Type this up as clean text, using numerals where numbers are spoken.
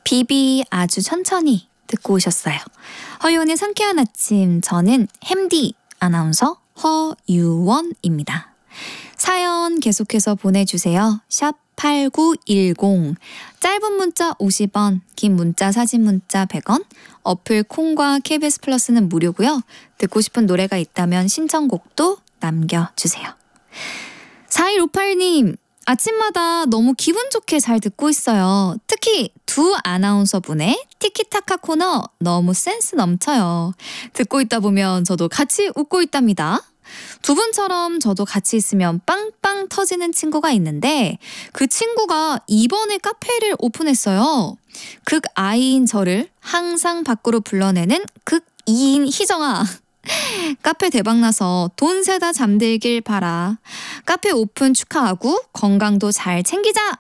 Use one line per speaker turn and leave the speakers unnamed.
비비 아주 천천히 듣고 오셨어요. 허유원의 상쾌한 아침, 저는 햄디 아나운서 허유원입니다. 사연 계속해서 보내주세요. 샵 8910, 짧은 문자 50원, 긴 문자 사진 문자 100원, 어플 콩과 KBS 플러스는 무료고요. 듣고 싶은 노래가 있다면 신청곡도 남겨주세요. 4158님, 아침마다 너무 기분 좋게 잘 듣고 있어요. 특히 두 아나운서분의 티키타카 코너 너무 센스 넘쳐요. 듣고 있다 보면 저도 같이 웃고 있답니다. 두 분처럼 저도 같이 있으면 빵빵 터지는 친구가 있는데 그 친구가 이번에 카페를 오픈했어요. 극아이인 저를 항상 밖으로 불러내는 극이인 희정아. 카페 대박나서 돈 세다 잠들길 바라. 카페 오픈 축하하고 건강도 잘 챙기자